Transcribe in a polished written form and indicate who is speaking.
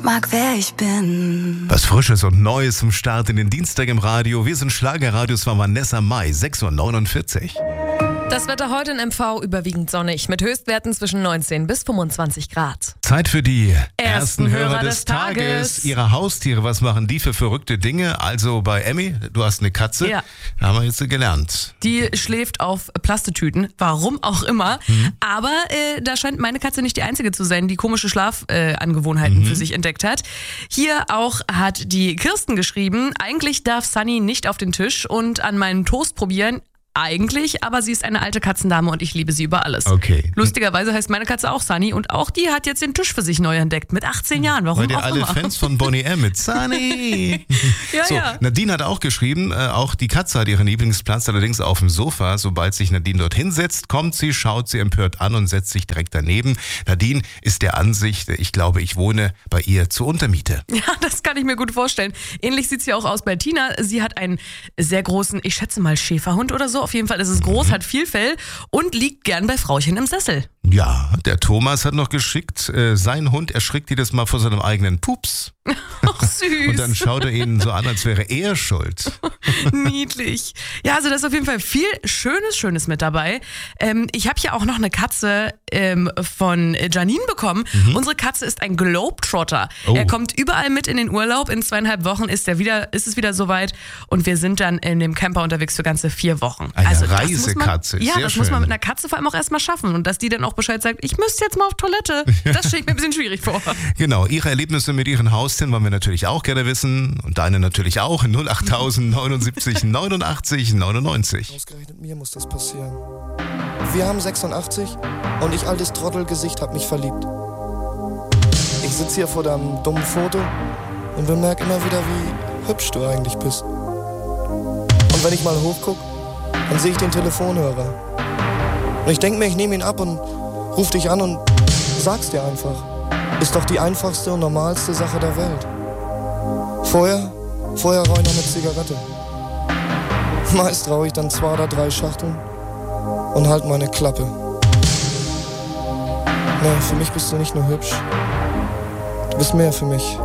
Speaker 1: Mag, wer ich bin.
Speaker 2: Was Frisches und Neues zum Start in den Dienstag im Radio. Wir sind Schlagerradios von Vanessa Mai, 6:49 Uhr.
Speaker 3: Das Wetter heute in MV überwiegend sonnig mit Höchstwerten zwischen 19 bis 25 Grad.
Speaker 2: Zeit für die
Speaker 3: Ersten Hörer des Tages.
Speaker 2: Ihre Haustiere, was machen die für verrückte Dinge? Also bei Emmy, du hast eine Katze,
Speaker 3: Ja.
Speaker 2: da haben wir jetzt gelernt.
Speaker 3: Die schläft auf Plastetüten, warum auch immer. Aber da scheint meine Katze nicht die einzige zu sein, die komische Schlafangewohnheiten für sich entdeckt hat. Hier auch hat die Kirsten geschrieben, eigentlich darf Sunny nicht auf den Tisch und an meinem Toast probieren. Eigentlich, aber sie ist eine alte Katzendame und ich liebe sie über alles.
Speaker 2: Okay.
Speaker 3: Lustigerweise heißt meine Katze auch Sunny und auch die hat jetzt den Tisch für sich neu entdeckt. Mit 18 Jahren, warum
Speaker 2: Weil ihr
Speaker 3: auch
Speaker 2: alle
Speaker 3: immer.
Speaker 2: Fans von Boney M. mit Sunny.
Speaker 3: Ja,
Speaker 2: So,
Speaker 3: ja.
Speaker 2: Nadine hat auch geschrieben, auch die Katze hat ihren Lieblingsplatz, allerdings auf dem Sofa. Sobald sich Nadine dort hinsetzt, kommt sie, schaut sie empört an und setzt sich direkt daneben. Nadine ist der Ansicht, ich glaube, ich wohne bei ihr zur Untermiete.
Speaker 3: Ja, das kann ich mir gut vorstellen. Ähnlich sieht es ja auch aus bei Tina. Sie hat einen sehr großen, ich schätze mal Schäferhund oder so. Auf jeden Fall ist es groß, hat viel Fell und liegt gern bei Frauchen im Sessel.
Speaker 2: Ja, der Thomas hat noch geschickt, sein Hund erschrickt jedes Mal vor seinem eigenen Pups.
Speaker 3: Ach, süß.
Speaker 2: Und dann schaut er ihn so an, als wäre er schuld.
Speaker 3: Niedlich. Ja, also da ist auf jeden Fall viel Schönes mit dabei. Ich habe hier auch noch eine Katze von Janine bekommen. Unsere Katze ist ein Globetrotter.
Speaker 2: Oh.
Speaker 3: Er kommt überall mit in den Urlaub. In 2,5 Wochen ist es wieder soweit. Und wir sind dann in dem Camper unterwegs für ganze 4 Wochen.
Speaker 2: Eine
Speaker 3: das
Speaker 2: Reisekatze,
Speaker 3: muss man, ja,
Speaker 2: sehr
Speaker 3: das muss man
Speaker 2: schön.
Speaker 3: mit einer Katze vor allem auch erstmal schaffen. Und dass die dann auch Bescheid sagt, ich müsste jetzt mal auf Toilette. Das stelle ich mir ein bisschen schwierig vor.
Speaker 2: Genau, Ihre Erlebnisse mit Ihren Haustieren wollen wir natürlich auch gerne wissen. Und deine natürlich auch. 08000 79 89 99.
Speaker 4: Ausgerechnet mir muss das passieren. Wir haben 86 und ich, altes Trottelgesicht, hab mich verliebt. Ich sitze hier vor deinem dummen Foto und bemerke immer wieder, wie hübsch du eigentlich bist. Und wenn ich mal hochguck, dann sehe ich den Telefonhörer. Und ich denke mir, ich nehme ihn ab und ruf dich an und sag's dir einfach. Ist doch die einfachste und normalste Sache der Welt. Vorher rauche ich noch eine Zigarette. Meist rauche ich dann 2 oder 3 Schachteln und halt meine Klappe. Nee, für mich bist du nicht nur hübsch. Du bist mehr für mich.